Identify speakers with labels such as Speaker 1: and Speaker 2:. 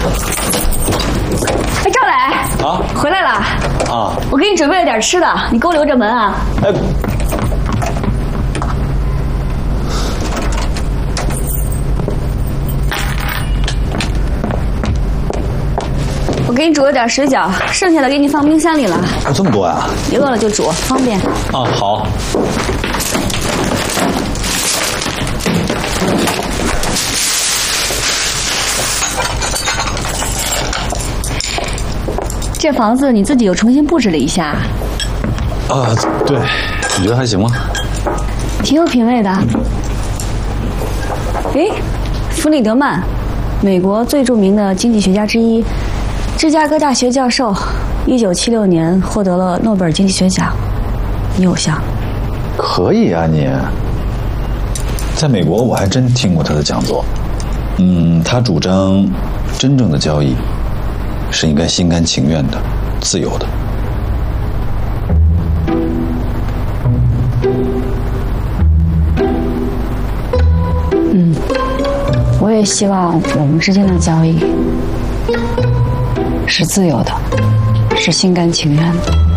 Speaker 1: 哎，赵磊
Speaker 2: 啊，
Speaker 1: 回来了
Speaker 2: 啊！
Speaker 1: 我给你准备了点吃的，你给我留着门啊。
Speaker 2: 哎，
Speaker 1: 我给你煮了点水饺，剩下的给你放冰箱里了。
Speaker 2: 还这么多呀？
Speaker 1: 你饿了就煮，方便。
Speaker 2: 啊，好。
Speaker 1: 这房子你自己又重新布置了一下，
Speaker 2: 啊，对，你觉得还行吗？
Speaker 1: 挺有品味的。哎，弗里德曼，美国最著名的经济学家之一，芝加哥大学教授，1976年获得了诺贝尔经济学奖。你有像？
Speaker 2: 可以啊，你。在美国，我还真听过他的讲座。他主张真正的交易是应该心甘情愿的、自由的。
Speaker 1: 我也希望我们之间的交易是自由的，是心甘情愿的。